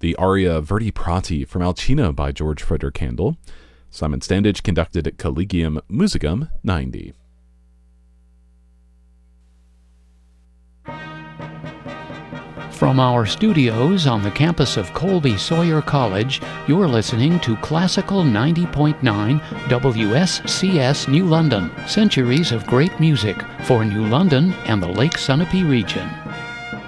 the aria Verdi Prati from Alcina by George Frederick Handel. Simon Standage conducted Collegium Musicum 90. From our studios on the campus of Colby Sawyer College, you're listening to Classical 90.9 WSCS New London, centuries of great music for New London and the Lake Sunapee region.